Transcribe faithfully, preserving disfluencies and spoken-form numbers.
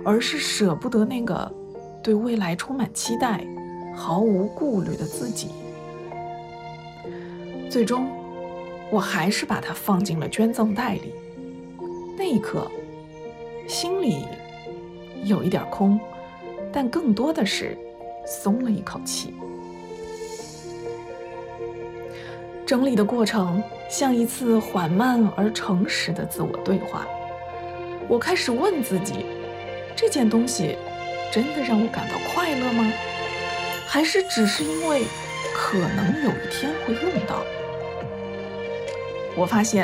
而是舍不得那个对未来充满期待、毫无顾虑的自己。最终，我还是把它放进了捐赠袋里。那一刻，心里有一点空，但更多的是松了一口气。整理的过程像一次缓慢而诚实的自我对话。我开始问自己，这件东西真的让我感到快乐吗？还是只是因为可能有一天会用到？我发现